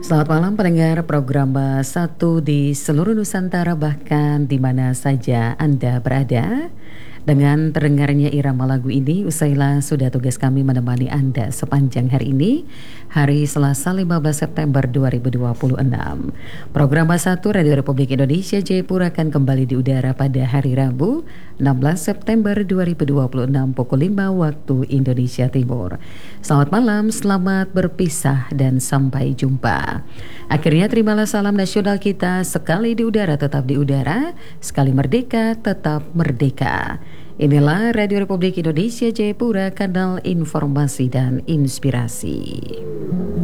Selamat malam pendengar program Satu di seluruh Nusantara bahkan di mana saja Anda berada. Dengan terdengarnya irama lagu ini, usailah sudah tugas kami menemani Anda sepanjang hari ini, hari Selasa 15 September 2026. Program Satu Radio Republik Indonesia Jayapura akan kembali di udara pada hari Rabu 16 September 2026 pukul 5 waktu Indonesia Timur. Selamat malam, selamat berpisah dan sampai jumpa. Akhirnya terimalah salam nasional kita, sekali di udara tetap di udara, sekali merdeka tetap merdeka. Inilah Radio Republik Indonesia Jayapura, kanal informasi dan inspirasi.